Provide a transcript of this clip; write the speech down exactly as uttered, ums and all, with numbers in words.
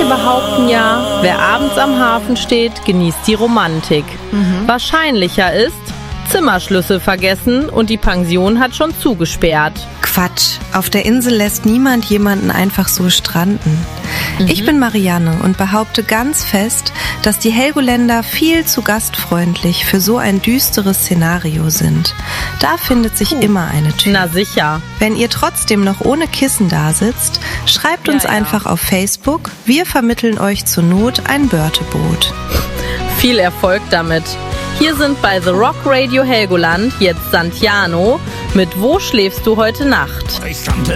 behaupten ja, wer abends am Hafen steht, genießt die Romantik. Mhm. Wahrscheinlicher ist, Zimmerschlüssel vergessen und die Pension hat schon zugesperrt. Quatsch, auf der Insel lässt niemand jemanden einfach so stranden. Mhm. Ich bin Marianne und behaupte ganz fest, dass die Helgoländer viel zu gastfreundlich für so ein düsteres Szenario sind. Da findet sich Puh. immer eine Tür. Na sicher. Wenn ihr trotzdem noch ohne Kissen da sitzt, schreibt uns ja, ja. einfach auf Facebook. Wir vermitteln euch zur Not ein Börteboot. Viel Erfolg damit. Hier sind bei The Rock Radio Helgoland jetzt Santiano mit Wo schläfst du heute Nacht? Ich kannte